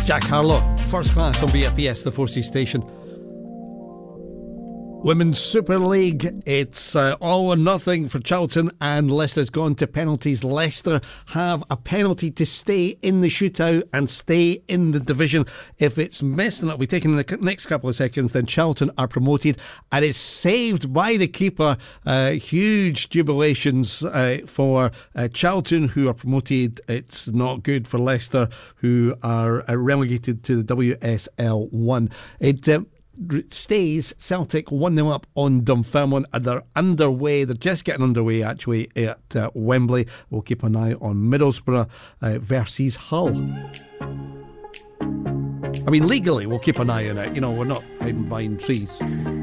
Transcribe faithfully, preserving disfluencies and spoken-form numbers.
Jack Harlow, First Class on B F B S, the four C station. Women's Super League, it's uh, all or nothing for Charlton, and Leicester's gone to penalties. Leicester have a penalty to stay in the shootout and stay in the division. If it's missed, and it'll be taken in the next couple of seconds, then Charlton are promoted, and it's saved by the keeper. Uh, huge jubilations uh, for uh, Charlton, who are promoted. It's not good for Leicester, who are uh, relegated to the W S L one. It uh, stays Celtic one nil up on Dunfermline. They're underway, they're just getting underway actually at uh, Wembley. We'll keep an eye on Middlesbrough uh, versus Hull. I mean, legally we'll keep an eye on it, you know, we're not hiding behind trees.